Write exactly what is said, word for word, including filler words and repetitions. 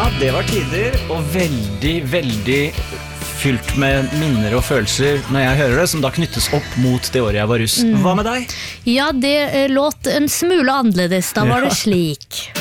det var tider, og veldig, veldig fylt med minner og følelser når jeg hører det, som da knyttes opp mot det året jeg var russ. Hva med deg? Ja, det låt en smule annerledes, da var det slik.